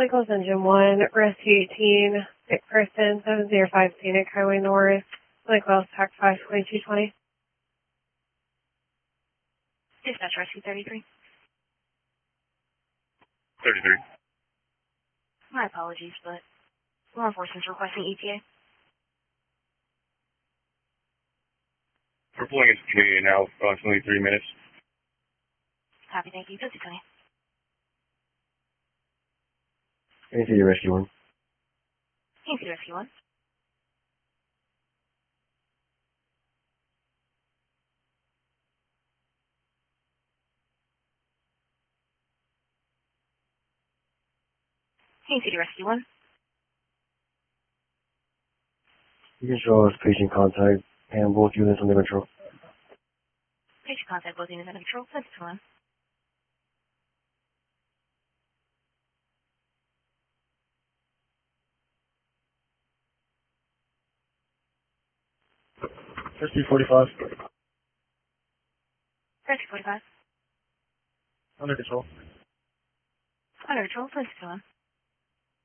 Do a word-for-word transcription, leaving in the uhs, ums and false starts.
Cycles Engine one, Rescue eighteen, sick person, seven zero five Scenic Highway North, Cycles Tac five twenty-two twenty. Dispatch Rescue thirty-three. thirty-three. My apologies, but law enforcement's requesting E T A. We're pulling into Canadian now, approximately three minutes. Copy, thank you. fifty twenty. Kansas City Rescue one. Kansas City Rescue one. Kansas City Rescue one. You can show us patient contact and both units under control. Patient contact, both units under control. fifty twenty. Rescue forty-five. Rescue forty-five. Under control. Under control. fifty twenty.